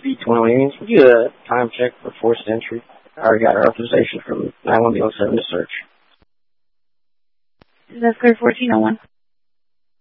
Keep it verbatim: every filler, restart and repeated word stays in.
B twenty Aliens. Would you do a time check for forced entry? I already got our authorization from nine one zero seven to search. That's clear fourteen oh one.